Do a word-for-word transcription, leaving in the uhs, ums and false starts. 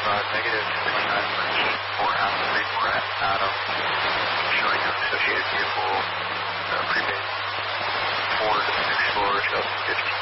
five negative, twenty-nine thirteen, four Alpha three four at Adam, showing an associated vehicle, uh, prepaid, four to six floor, two thousand fifteen.